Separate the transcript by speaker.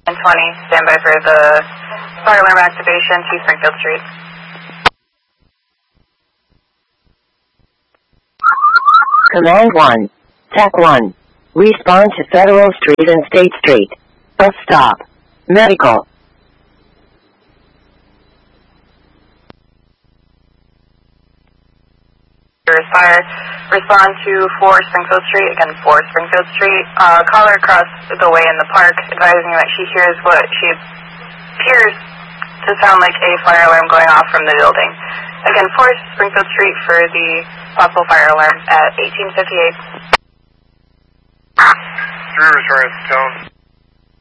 Speaker 1: 20, stand by for the fire alarm activation to Springfield Street.
Speaker 2: Command 1, TAC 1, respond to Federal Street and State Street. Bus stop. Medical.
Speaker 1: Fire, respond to 4 Springfield Street, again 4 Springfield Street. Caller across the way in the park, advising that she hears what she appears to sound like a fire alarm going off from the building. Again, 4 Springfield Street for the possible fire alarm at 1858.
Speaker 3: 3 return tone.